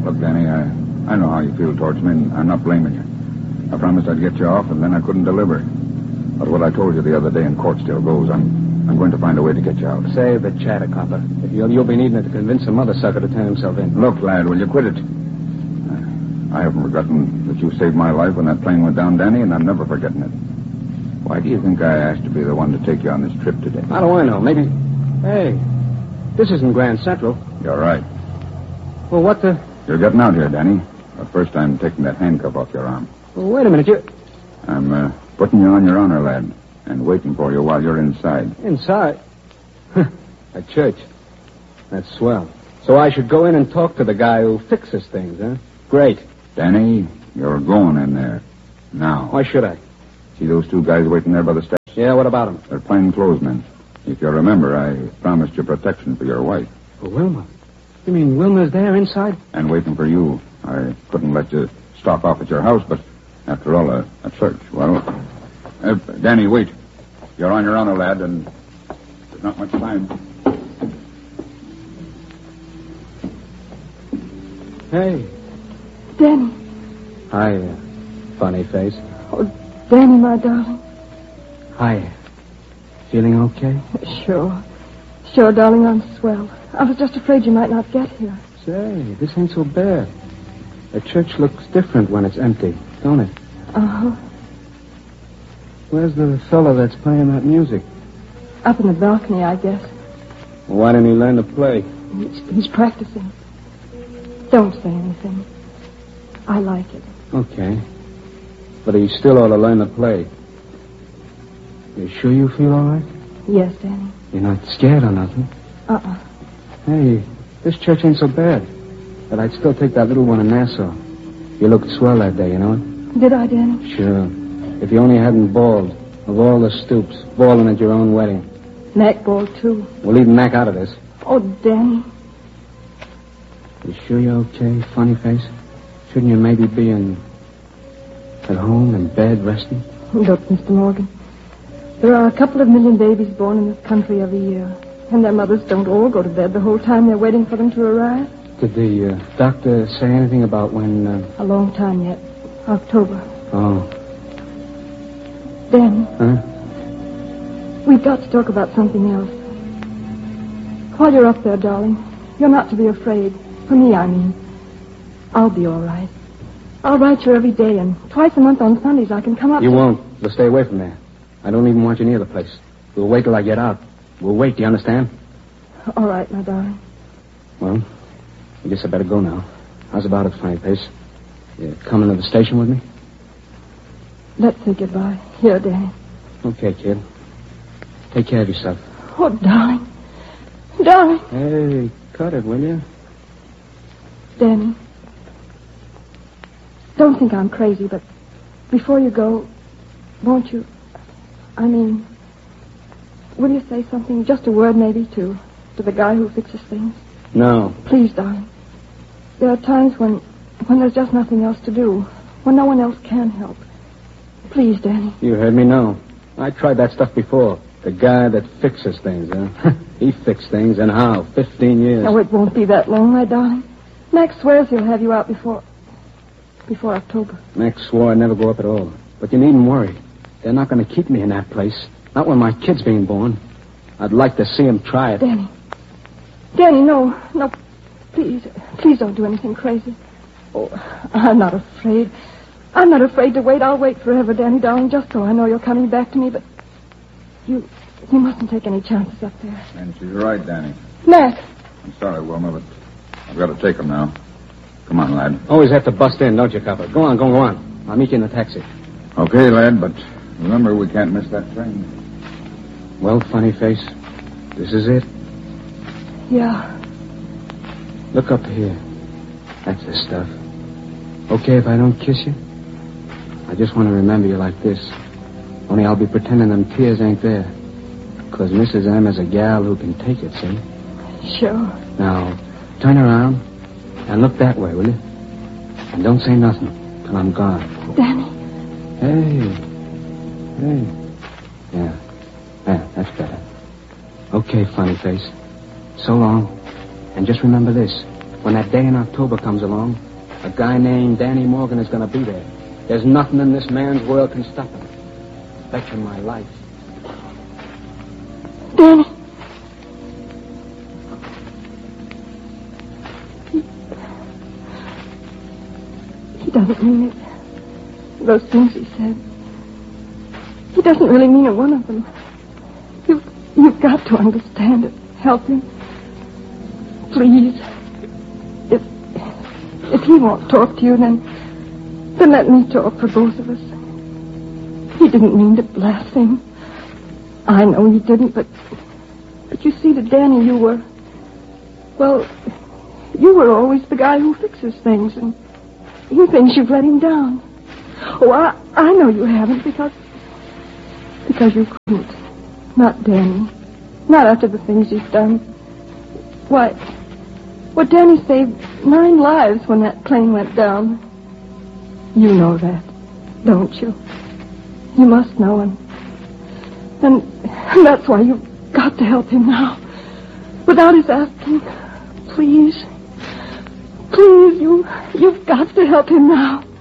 Look, Danny, I know how you feel towards me, and I'm not blaming you. I promised I'd get you off, and then I couldn't deliver. But what I told you the other day in court still goes. I'm going to find a way to get you out. Save the chatter, copper. You'll be needing it to convince some other sucker to turn himself in. Look, lad, will you quit it? I haven't forgotten that you saved my life when that plane went down, Danny, and I'm never forgetting it. Why do you think I asked to be the one to take you on this trip today? How do I know? Maybe... Hey, this isn't Grand Central. You're right. Well, what the... You're getting out here, Danny. But first I'm taking that handcuff off your arm. Well, wait a minute, you... I'm putting you on your honor, lad, and waiting for you while you're inside. Inside? At church. That's swell. So I should go in and talk to the guy who fixes things, huh? Great. Danny, you're going in there. Now. Why should I? See those two guys waiting there by the steps? Yeah, what about them? They're plainclothesmen. If you remember, I promised you protection for your wife. For Wilma? You mean Wilma's there inside? And waiting for you. I couldn't let you stop off at your house, but after all, a search. Well, Danny, wait. You're on your honor, lad, and there's not much time. Hey. Danny. Hi, funny face. Oh, Danny, my darling. Hi. Feeling okay? Sure. Sure, darling, I'm swell. I was just afraid you might not get here. Say, this ain't so bad. The church looks different when it's empty, don't it? Uh-huh. Where's the fellow that's playing that music? Up in the balcony, I guess. Why didn't he learn to play? He's practicing. Don't say anything. I like it. Okay. But he still ought to learn to play. You sure you feel all right? Yes, Danny. You're not scared or nothing? Uh-uh. Hey, this church ain't so bad. But I'd still take that little one in Nassau. You looked swell that day, you know it? Did I, Danny? Sure. If you only hadn't bawled, of all the stoops, bawling at your own wedding. Mac bawled, too. We'll leave Mac out of this. Oh, Danny. You sure you're okay, funny face? Shouldn't you maybe be at home, in bed, resting? Look, Mr. Morgan, there are a couple of million babies born in this country every year, and their mothers don't all go to bed the whole time they're waiting for them to arrive. Did the doctor say anything about when... A long time yet. October. Oh. Danny. Huh? We've got to talk about something else. While you're up there, darling, you're not to be afraid. For me, I mean. I'll be all right. I'll write you every day, and twice a month on Sundays I can come up. You won't. You'll stay away from there. I don't even want you near the place. We'll wait till I get out. We'll wait, do you understand? All right, my darling. Well, I guess I better go now. How's about it, funny face? You coming to the station with me? Let's say goodbye. Here, Danny. Okay, kid. Take care of yourself. Oh, darling. Darling. Hey, cut it, will you? Danny. Don't think I'm crazy, but before you go, won't you... I mean, will you say something, just a word maybe, to the guy who fixes things? No. Please, darling. There are times when there's just nothing else to do, when no one else can help. Please, Danny. You heard me, no. I tried that stuff before. The guy that fixes things, huh? He fixed things, and how? 15 years. No, it won't be that long, my darling. Max swears he'll have you out before October. Max swore I'd never go up at all. But you needn't worry. They're not going to keep me in that place. Not when my kid's being born. I'd like to see him try it. Danny. Danny, no. Please don't do anything crazy. Oh, I'm not afraid. I'm not afraid to wait. I'll wait forever, Danny, darling, just so I know you're coming back to me. But you mustn't take any chances up there. And she's right, Danny. Mac. I'm sorry, Wilma, but I've got to take him now. Come on, lad. Always have to bust in, don't you, copper? Go on. I'll meet you in the taxi. Okay, lad, but remember, we can't miss that train. Well, funny face, this is it. Yeah. Look up here. That's the stuff. Okay if I don't kiss you? I just want to remember you like this. Only I'll be pretending them tears ain't there. Because Mrs. M is a gal who can take it, see? Sure. Now, turn around and look that way, will you? And don't say nothing till I'm gone. Danny. Hey. Yeah, that's better. Okay, funny face. So long. And just remember this. When that day in October comes along, a guy named Danny Morgan is going to be there. There's nothing in this man's world can stop him. Bet you my life. Danny. He doesn't mean it. Those things he said. He doesn't really mean a one of them. You've got to understand it. Help him. Please. If he won't talk to you, then let me talk for both of us. He didn't mean to blaspheme. I know he didn't, but you see, to Danny, you were always the guy who fixes things, and he thinks you've let him down. Oh, I know you haven't, because you couldn't. Not Danny. Not after the things he's done. Why, Danny saved 9 lives when that plane went down. You know that, don't you? You must know him. And that's why you've got to help him now. Without his asking. Please. Please, you've got to help him now.